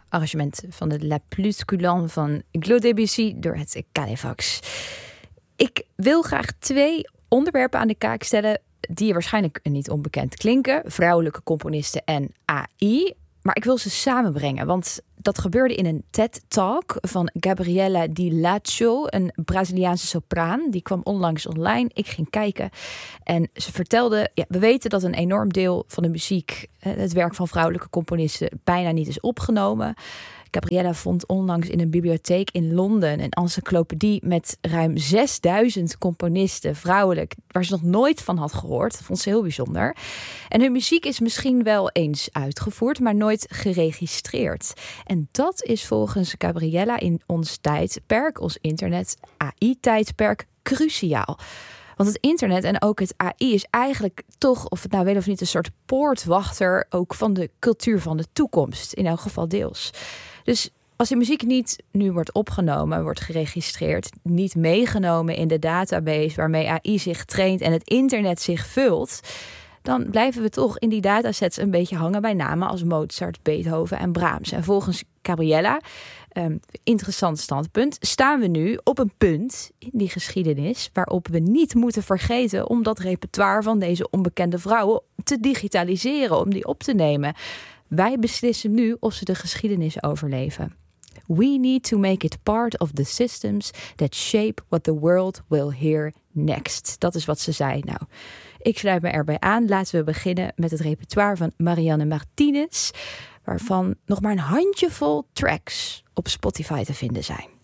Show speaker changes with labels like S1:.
S1: arrangement van de La Plus Coulante van Claude Debussy door het Cadefax. Ik wil graag 2 onderwerpen aan de kaak stellen die je waarschijnlijk niet onbekend klinken. Vrouwelijke componisten en AI. Maar ik wil ze samenbrengen, want dat gebeurde in een TED-talk van Gabriela Di Laccio, een Braziliaanse sopraan. Die kwam onlangs online. Ik ging kijken en ze vertelde, we weten dat een enorm deel van de muziek, het werk van vrouwelijke componisten, bijna niet is opgenomen. Gabriella vond onlangs in een bibliotheek in Londen een encyclopedie met ruim 6000 componisten, vrouwelijk, waar ze nog nooit van had gehoord. Dat vond ze heel bijzonder. En hun muziek is misschien wel eens uitgevoerd, maar nooit geregistreerd. En dat is volgens Gabriella in ons tijdperk, ons internet, AI-tijdperk, cruciaal. Want het internet en ook het AI is eigenlijk toch, of het nou wel of niet, een soort poortwachter ook van de cultuur van de toekomst. In elk geval deels. Dus als die muziek niet nu wordt opgenomen, wordt geregistreerd, niet meegenomen in de database waarmee AI zich traint en het internet zich vult, dan blijven we toch in die datasets een beetje hangen bij namen als Mozart, Beethoven en Brahms. En volgens Gabriella, interessant standpunt, staan we nu op een punt in die geschiedenis waarop we niet moeten vergeten om dat repertoire van deze onbekende vrouwen te digitaliseren, om die op te nemen. Wij beslissen nu of ze de geschiedenis overleven. We need to make it part of the systems that shape what the world will hear next. Dat is wat ze zei. Nou, ik sluit me erbij aan. Laten we beginnen met het repertoire van Marianne Martinez, waarvan nog maar een handjevol tracks op Spotify te vinden zijn.